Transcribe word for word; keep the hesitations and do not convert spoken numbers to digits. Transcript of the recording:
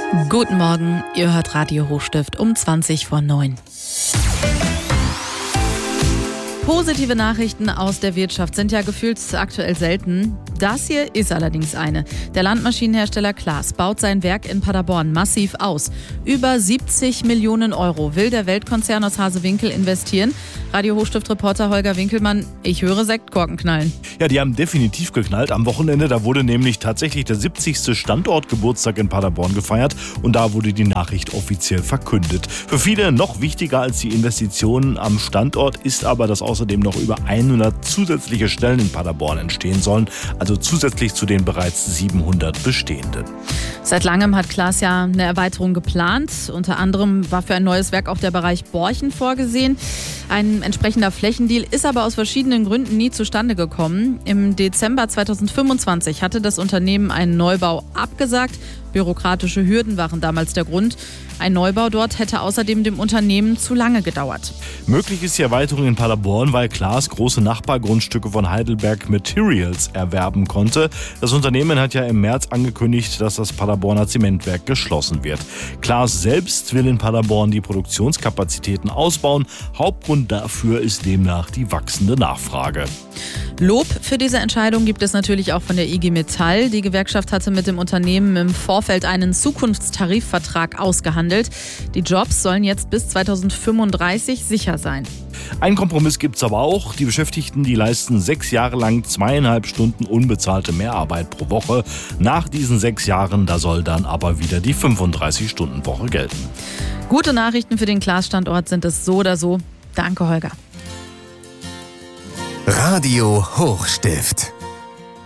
Guten Morgen, ihr hört Radio Hochstift um zwanzig vor neun. Positive Nachrichten aus der Wirtschaft sind ja gefühlt aktuell selten. Das hier ist allerdings eine. Der Landmaschinenhersteller Claas baut sein Werk in Paderborn massiv aus. Über siebzig Millionen Euro will der Weltkonzern aus Hasewinkel investieren. Radio Hochstift-Reporter Holger Winkelmann, ich höre Sektkorken knallen. Ja, die haben definitiv geknallt. Am Wochenende, da wurde nämlich tatsächlich der siebzigste Standortgeburtstag in Paderborn gefeiert und da wurde die Nachricht offiziell verkündet. Für viele noch wichtiger als die Investitionen am Standort ist aber, dass außerdem noch über hundert zusätzliche Stellen in Paderborn entstehen sollen, also zusätzlich zu den bereits siebenhundert bestehenden. Seit langem hat Claas ja eine Erweiterung geplant. Unter anderem war für ein neues Werk auch der Bereich Borchen vorgesehen. Ein entsprechender Flächendeal ist aber aus verschiedenen Gründen nie zustande gekommen. Im Dezember zweitausendfünfundzwanzig hatte das Unternehmen einen Neubau abgesagt. Bürokratische Hürden waren damals der Grund. Ein Neubau dort hätte außerdem dem Unternehmen zu lange gedauert. Möglich ist die Erweiterung in Paderborn, weil Claas große Nachbargrundstücke von Heidelberg Materials erwerben konnte. Das Unternehmen hat ja im März angekündigt, dass das Paderborner Zementwerk geschlossen wird. Claas selbst will in Paderborn die Produktionskapazitäten ausbauen. Hauptgrund dafür ist demnach die wachsende Nachfrage. Lob für diese Entscheidung gibt es natürlich auch von der I G Metall. Die Gewerkschaft hatte mit dem Unternehmen im Vorfeld einen Zukunftstarifvertrag ausgehandelt. Die Jobs sollen jetzt bis zweitausendfünfunddreißig sicher sein. Ein Kompromiss gibt's aber auch. Die Beschäftigten, die leisten sechs Jahre lang zweieinhalb Stunden unbezahlte Mehrarbeit pro Woche. Nach diesen sechs Jahren, da soll dann aber wieder die fünfunddreißig-Stunden-Woche gelten. Gute Nachrichten für den Claas-Standort sind es so oder so. Danke, Holger. Radio Hochstift.